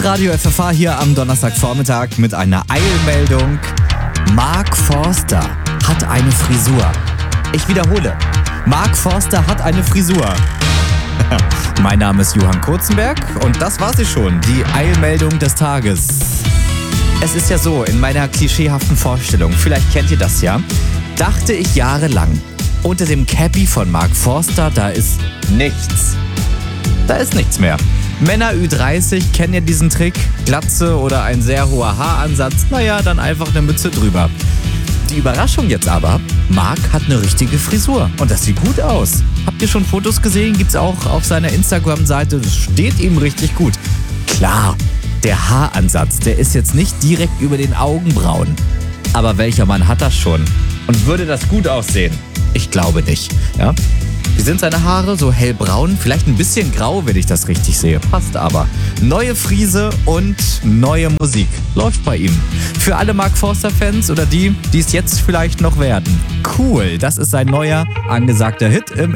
Hitradio FFH hier am Donnerstagvormittag mit einer Eilmeldung. Mark Forster hat eine Frisur. Ich wiederhole, Mark Forster hat eine Frisur. Mein Name ist Johann Kurzenberg und das war sie schon, die Eilmeldung des Tages. Es ist ja so, in meiner klischeehaften Vorstellung, vielleicht kennt ihr das ja, dachte ich jahrelang, unter dem Cappy von Mark Forster, da ist nichts. Da ist nichts mehr. Männer Ü30 kennen ja diesen Trick, Glatze oder ein sehr hoher Haaransatz, naja, dann einfach eine Mütze drüber. Die Überraschung jetzt aber, Mark hat eine richtige Frisur und das sieht gut aus. Habt ihr schon Fotos gesehen? Gibt's auch auf seiner Instagram-Seite, das steht ihm richtig gut. Klar, der Haaransatz, der ist jetzt nicht direkt über den Augenbrauen. Aber welcher Mann hat das schon? Und würde das gut aussehen? Ich glaube nicht, ja. Wie sind seine Haare? So hellbraun, vielleicht ein bisschen grau, wenn ich das richtig sehe. Passt aber. Neue Frise und neue Musik. Läuft bei ihm. Für alle Mark Forster-Fans oder die es jetzt vielleicht noch werden. Cool, das ist sein neuer, angesagter Hit im